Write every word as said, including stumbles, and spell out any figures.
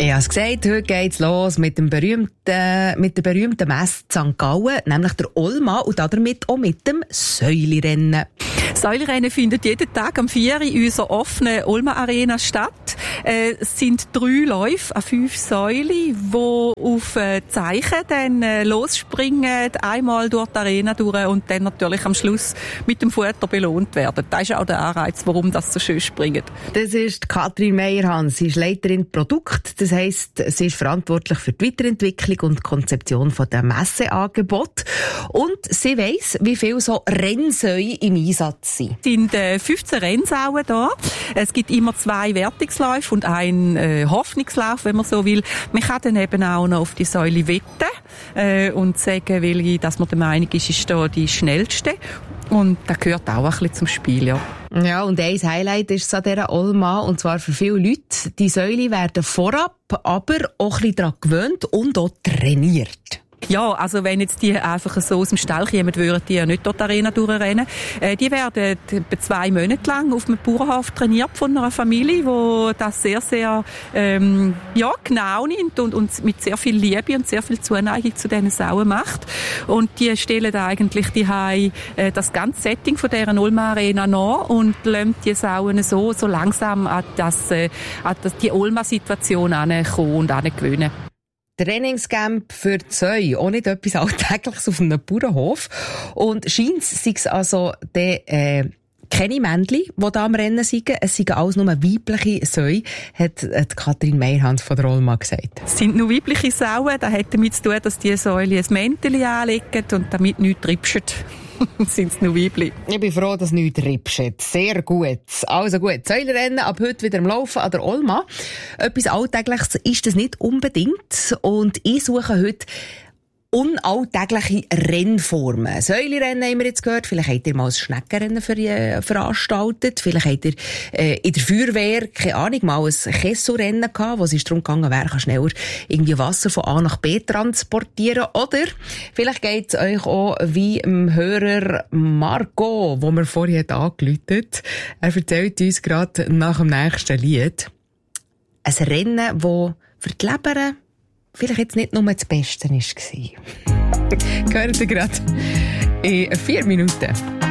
Ich habe es gesagt, heute geht's los mit dem berühmten, mit der berühmten Messe Sankt Gallen, nämlich der Olma und damit auch mit dem Säulirennen. Das Säulirennen findet jeden Tag am vier Uhr in unserer offenen Olma Arena statt. Äh, es sind drei Läufe an fünf Säulen, die auf äh, Zeichen dann äh, losspringen, einmal durch die Arena durch und dann natürlich am Schluss mit dem Futter belohnt werden. Das ist auch der Anreiz, warum das so schön springt. Das ist Katrin Meyerhans. Sie ist Leiterin Produkt. Das heisst, sie ist verantwortlich für die Weiterentwicklung und Konzeption von der Messeangebot. Und sie weiss, wie viele so Rennsäue im Einsatz sind. Es sind äh, fünfzehn Rennsauen da. Es gibt immer zwei Wertungsläufe und einen äh, Hoffnungslauf, wenn man so will. Man kann dann eben auch noch auf die Säule wetten äh, und sagen, welche, dass man der Meinung ist, ist da die schnellste. Und das gehört auch ein bisschen zum Spiel, ja. Ja, und ein Highlight ist es an dieser Olma, und zwar für viele Leute. Die Säule werden vorab, aber auch ein bisschen daran gewöhnt und auch trainiert. Ja, also wenn jetzt die einfach so aus dem Stall kommen, würden die ja nicht durch die Arena durchrennen. Äh, die werden etwa zwei Monate lang auf einem Bauernhof trainiert von einer Familie, die das sehr, sehr ähm, ja, genau nimmt und, und mit sehr viel Liebe und sehr viel Zuneigung zu diesen Sauen macht. Und die stellen eigentlich die äh, das ganze Setting von dieser Olma Arena nach und lassen die Sauen so, so langsam an, das, äh, an das, die Olma-Situation herankommen und herangewöhnen. Trainingscamp für die Säue, auch nicht etwas Alltägliches auf einem Bauernhof. Und scheint es also der, äh, keine Männchen, die da am Rennen sind. Es sind alles nur weibliche Säue, hat, hat Katrin Meyerhans von der Olma gesagt. Es sind nur weibliche Sauen. Das hat damit zu tun, dass die Säule ein Mäntelchen anlegen und damit nichts ripschen. Sind es nur weiblich. Ich bin froh, dass nichts ripschen. Sehr gut. Also gut, Säulirennen ab heute wieder am Laufen an der Olma. Etwas Alltägliches ist das nicht unbedingt. Und ich suche heute unalltägliche Rennformen. Säulirennen haben wir jetzt gehört. Vielleicht habt ihr mal ein Schneckenrennen für, äh, veranstaltet. Vielleicht habt ihr äh, in der Feuerwehr, keine Ahnung, mal ein Kesselrennen gehabt, wo es ist darum gegangen, wer kann schneller irgendwie Wasser von A nach B transportieren. Oder vielleicht geht es euch auch wie dem Hörer Marco, wo wir vorhin hat angeläutet. Er erzählt uns gerade nach dem nächsten Lied ein Rennen, das für die Leber vielleicht jetzt nicht nur das Beste war. Gehört ihr gerade in vier Minuten.